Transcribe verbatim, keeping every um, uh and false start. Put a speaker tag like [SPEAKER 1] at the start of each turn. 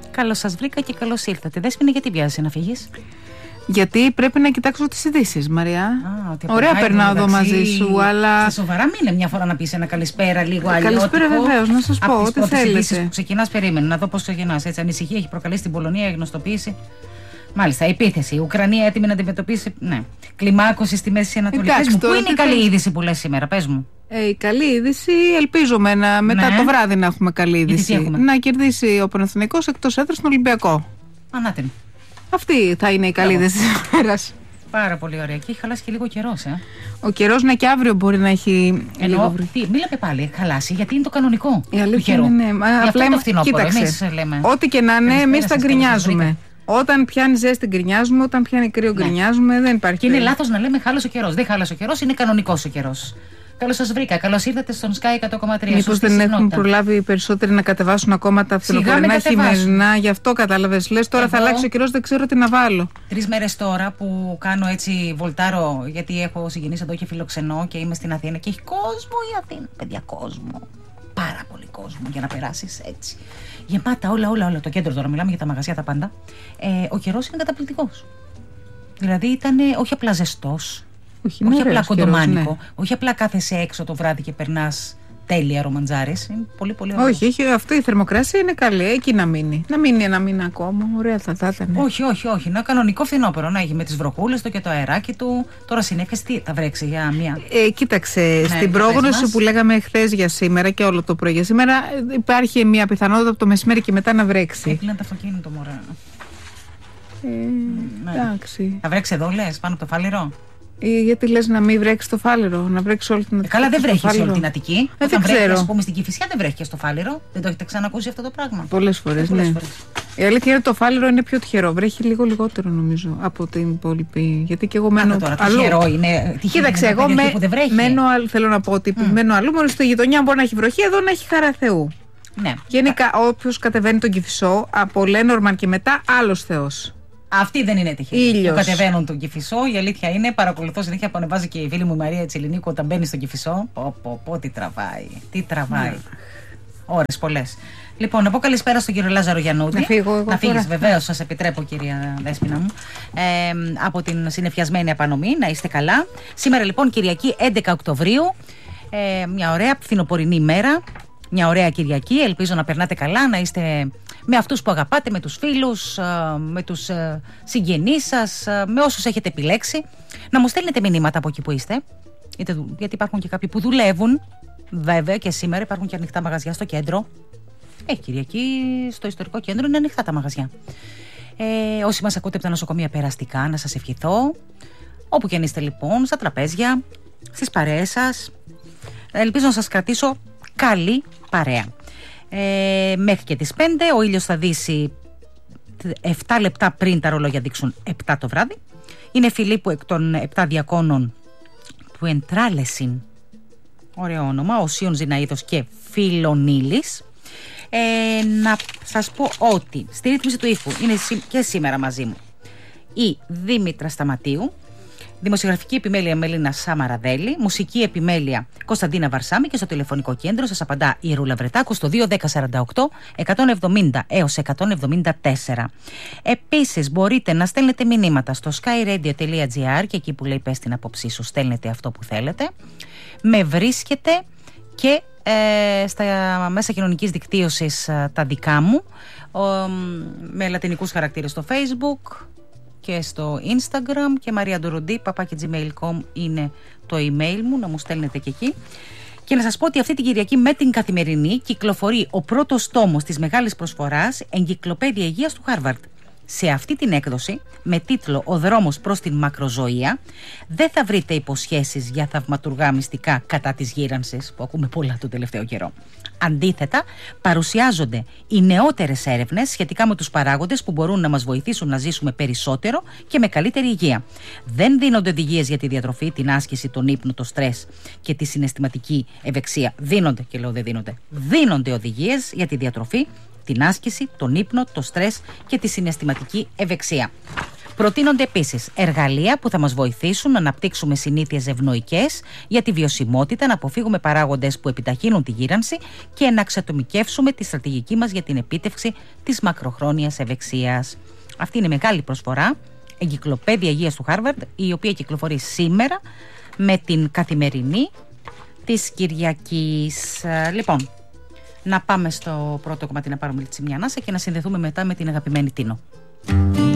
[SPEAKER 1] Καλώς σας βρήκα και καλώς ήρθατε. Δέσποινα, γιατί βιάζεσαι να φύγεις?
[SPEAKER 2] Γιατί πρέπει να κοιτάξω τις ειδήσεις, Μαριά.
[SPEAKER 1] Α,
[SPEAKER 2] ωραία, περνάω εδώ μαζί σου, αλλά.
[SPEAKER 1] Σε σοβαρά, μείνε μια φορά να πεις ένα καλησπέρα, λίγο αλλιώς.
[SPEAKER 2] Καλησπέρα, βεβαίως, να σας πω ό,τι θέλετε.
[SPEAKER 1] Που ξεκινάς, περίμενε να δω πώς ξεκινάς. Έτσι, ανησυχία έχει προκαλέσει στην Πολωνία η γνωστοποίηση. Μάλιστα, επίθεση. Η Ουκρανία έτοιμη να αντιμετωπίσει. Ναι. Κλιμάκωση στη Μέση Ανατολή. Πες μου, πού είναι η καλή είδηση που λες σήμερα, πες μου.
[SPEAKER 2] Ε, η καλή είδηση, ελπίζουμε να, μετά ναι. το βράδυ να έχουμε καλή είδηση. Να κερδίσει ο Παναθηναϊκός εκτός έδρας στον Ολυμπιακό.
[SPEAKER 1] Ανάτιμη.
[SPEAKER 2] Αυτή θα είναι η καλή είδηση της ημέρας.
[SPEAKER 1] Πάρα πολύ ωραία. Και έχει χαλάσει και λίγο καιρός, ε.
[SPEAKER 2] Ο καιρός, ναι, και αύριο μπορεί να έχει.
[SPEAKER 1] Ενώ, τι, μη λέμε πάλι χαλάσει, γιατί είναι το κανονικό.
[SPEAKER 2] Η αλήθεια είναι, ναι. Μα, απλά
[SPEAKER 1] είναι το φθινόπωρο, εμείς
[SPEAKER 2] λέμε. Ό,τι και να είναι, εμείς τα γκρινιάζουμε. Όταν πιάνει ζέστη γκρινιάζουμε, όταν πιάνει κρύο ναι. γκρινιάζουμε, δεν υπάρχει.
[SPEAKER 1] Και είναι λάθος να λέμε χάλασε ο καιρός. Δεν χάλασε ο καιρός, είναι κανονικός ο καιρός. Καλώς σας βρήκα. Καλώς ήρθατε στον Sky εκατό κόμμα τρία.
[SPEAKER 2] Μήπως δεν έχουν προλάβει οι περισσότεροι να κατεβάσουν ακόμα τα φθινοπορεινά χειμερινά, γι' αυτό κατάλαβες. Λες τώρα εγώ, θα αλλάξει ο καιρός, δεν ξέρω τι να βάλω.
[SPEAKER 1] Τρεις μέρες τώρα που κάνω έτσι βολτάρω, γιατί έχω συγγενείς εδώ και φιλοξενώ και είμαι στην Αθήνα και έχει κόσμο η Αθήνα. Παιδιά, κόσμο. Πάρα πολύ κόσμο για να περάσεις έτσι. Γεμάτα όλα, όλα, όλα. Το κέντρο τώρα, μιλάμε για τα μαγαζιά, τα πάντα. Ε, ο καιρός είναι καταπληκτικός. Δηλαδή ήταν όχι απλά ζεστός.
[SPEAKER 2] Όχι,
[SPEAKER 1] όχι απλά κοντομάνικο,
[SPEAKER 2] ναι.
[SPEAKER 1] όχι απλά κάθεσαι έξω το βράδυ και περνάς τέλεια ρομαντζάρες. Είναι πολύ πολύ ωραίο.
[SPEAKER 2] Όχι, όχι, αυτή η θερμοκρασία είναι καλή, εκεί να μείνει. Να μείνει ένα μήνα ακόμα, ωραία θα, θα ήταν.
[SPEAKER 1] Όχι, όχι, όχι. Ένα κανονικό φθινόπωρο να έχει με τις βροχούλες του και το αεράκι του. Τώρα συνέφιασε, τι θα βρέξει για μία.
[SPEAKER 2] Ε, κοίταξε, ναι, στην πρόγνωση που λέγαμε χθες για σήμερα και όλο το πρωί για σήμερα, υπάρχει μία πιθανότητα από το μεσημέρι και μετά να βρέξει.
[SPEAKER 1] Έκλεινε το αυτοκίνητο, μωρέ.
[SPEAKER 2] Ε, ναι. Εντάξει.
[SPEAKER 1] Θα βρέξει εδώ, λες, πάνω από το φάληρο.
[SPEAKER 2] Ή γιατί λες να μην βρέξει το Φάληρο, να βρέξει όλη την Αττική.
[SPEAKER 1] Ε, καλά, δεν βρέχει σε όλη την Αττική.
[SPEAKER 2] Ε,
[SPEAKER 1] Όταν
[SPEAKER 2] δεν
[SPEAKER 1] βρέχει,
[SPEAKER 2] ξέρω.
[SPEAKER 1] ας πούμε, στην Κηφισιά δεν βρέχει και στο Φάληρο. Δεν το έχετε ξανακούσει αυτό το πράγμα?
[SPEAKER 2] Πολλές φορές, ναι. Φορές. Η αλήθεια είναι ότι το Φάληρο είναι πιο τυχερό. Βρέχει λίγο λιγότερο, νομίζω, από την υπόλοιπη. Γιατί και εγώ μένω.
[SPEAKER 1] Τώρα, αλλού. Τυχερό είναι.
[SPEAKER 2] Κοίταξε, εγώ με, που δεν βρέχει. Μένω, θέλω να πω ότι mm. μένω αλλού. Μόνο στη γειτονιά μπορεί να έχει βροχή, εδώ να έχει χαρά Θεού.
[SPEAKER 1] Ναι.
[SPEAKER 2] Γενικά, όποιος κατεβαίνει τον Κηφισό, από Λένορμαν και μετά, άλλος Θεός.
[SPEAKER 1] Αυτοί δεν είναι τυχεροί που κατεβαίνουν τον Κηφισό. Η αλήθεια είναι, παρακολουθώ συνέχεια που ανεβάζει και η φίλη μου η Μαρία Τσιλινίκου όταν μπαίνει στον Κηφισό. Πω, πω, πω, τι τραβάει. Τι τραβάει. Mm. Ώρες πολλές. Λοιπόν, να πω καλησπέρα στον κύριο Λάζαρο Γιαννούτη.
[SPEAKER 2] Να φύγω εγώ.
[SPEAKER 1] Να φύγεις, βεβαίως, σας επιτρέπω, κυρία Δέσποινα μου. Ε, από την συνεφιασμένη απανομή, να είστε καλά. Σήμερα, λοιπόν, Κυριακή έντεκα Οκτωβρίου. Ε, μια ωραία φθινοπορεινή ημέρα. Μια ωραία Κυριακή. Ελπίζω να περνάτε καλά, να είστε με αυτούς που αγαπάτε, με τους φίλους, με τους συγγενείς σας, με όσους έχετε επιλέξει. Να μου στέλνετε μηνύματα από εκεί που είστε. Γιατί υπάρχουν και κάποιοι που δουλεύουν. Βέβαια και σήμερα υπάρχουν και ανοιχτά μαγαζιά στο κέντρο. Ε, Κυριακή στο ιστορικό κέντρο είναι ανοιχτά τα μαγαζιά. Ε, όσοι μας ακούτε από τα νοσοκομεία, περαστικά, να σας ευχηθώ. Όπου και αν είστε, λοιπόν, στα τραπέζια, στις παρέες σας. Ελπίζω να σας κρατήσω καλή παρέα. Ε, μέχρι και τις πέντε ο ήλιος θα δύσει επτά λεπτά πριν τα ρολόγια δείξουν επτά το βράδυ. Είναι Φιλίππου εκ των επτά διακόνων του Εντράλεσιν, ωραίο όνομα, ο Σίων Ζηναΐδος και Φιλονίλης. Ε, να σας πω ότι στη ρύθμιση του ήχου είναι και σήμερα μαζί μου η Δήμητρα Σταματίου, δημοσιογραφική επιμέλεια Μελίνα Σαμαραδέλη, μουσική επιμέλεια Κωνσταντίνα Βαρσάμη και στο τηλεφωνικό κέντρο σας απαντά η Ρούλα Βρετάκου στο δύο ένα μηδέν τέσσερα οκτώ εκατόν εβδομήντα έως εκατόν εβδομήντα τέσσερα. Επίσης μπορείτε να στέλνετε μηνύματα στο skyradio τελεία gr και εκεί που λέει πες την άποψή σου στέλνετε αυτό που θέλετε. Με βρίσκετε και ε, στα μέσα κοινωνικής δικτύωσης ε, τα δικά μου ε, με λατινικούς χαρακτήρες στο Facebook και στο Instagram και Μαρία Ντοροντή παπάκι τζι μέιλ τελεία κομ είναι το email μου, να μου στέλνετε και εκεί. Και να σας πω ότι αυτή την Κυριακή με την Καθημερινή κυκλοφορεί ο πρώτος τόμος της μεγάλης προσφοράς Εγκυκλοπαίδεια Υγείας του Χάρβαρντ. Σε αυτή την έκδοση, με τίτλο «Ο δρόμος προς την μακροζωία», δεν θα βρείτε υποσχέσεις για θαυματουργά μυστικά κατά της γύρανσης, που ακούμε πολλά τον τελευταίο καιρό. Αντίθετα, παρουσιάζονται οι νεότερες έρευνες σχετικά με τους παράγοντες που μπορούν να μας βοηθήσουν να ζήσουμε περισσότερο και με καλύτερη υγεία. Δεν δίνονται οδηγίες για τη διατροφή, την άσκηση, τον ύπνο, το στρες και τη συναισθηματική ευεξία. Δίνονται, και λέω δεν δίνονται, δίνονται οδηγίες για τη διατροφή, την άσκηση, τον ύπνο, το στρες και τη συναισθηματική ευεξία. Προτείνονται επίσης εργαλεία που θα μας βοηθήσουν να αναπτύξουμε συνήθειες ευνοϊκές για τη βιωσιμότητα, να αποφύγουμε παράγοντες που επιταχύνουν τη γύρανση και να εξατομικεύσουμε τη στρατηγική μας για την επίτευξη της μακροχρόνιας ευεξίας. Αυτή είναι η μεγάλη προσφορά, Εγκυκλοπαίδεια Υγείας του Χάρβαρντ, η οποία κυκλοφορεί σήμερα με την Καθημερινή της Κυριακής. Λοιπόν, να πάμε στο πρώτο κομμάτι να πάρουμε μια ανάσα και να συνδεθούμε μετά με την αγαπημένη Τίνο.